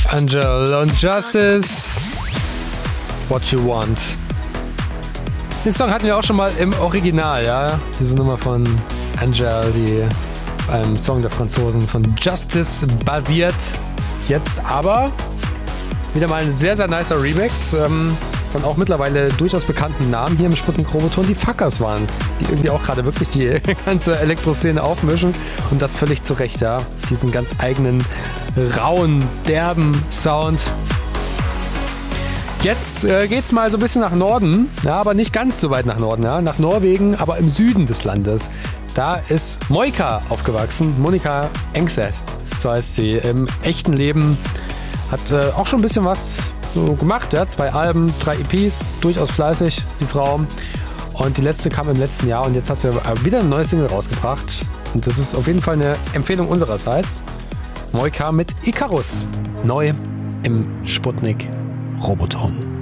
Angel und Justice. What You Want. Den Song hatten wir auch schon mal im Original, ja. Diese Nummer von Angel, die beim Song der Franzosen von Justice basiert. Jetzt aber wieder mal ein sehr, sehr nicer Remix von auch mittlerweile durchaus bekannten Namen hier im Sputnik Roboton. Die Fuckers waren es, die irgendwie auch gerade wirklich die ganze Elektroszene aufmischen und das völlig zu Recht, ja. Diesen ganz eigenen, rauen, derben Sound. Jetzt geht's mal so ein bisschen nach Norden, ja, aber nicht ganz so weit nach Norden, ja, nach Norwegen, aber im Süden des Landes. Da ist Moika aufgewachsen, Monica Engseth, so heißt sie. Im echten Leben hat auch schon ein bisschen was so gemacht, ja, 2 Alben, 3 EPs, durchaus fleißig, die Frau. Und die letzte kam im letzten Jahr und jetzt hat sie wieder eine neue Single rausgebracht. Und das ist auf jeden Fall eine Empfehlung unsererseits. Moika mit Icarus, neu im Sputnik Roboton.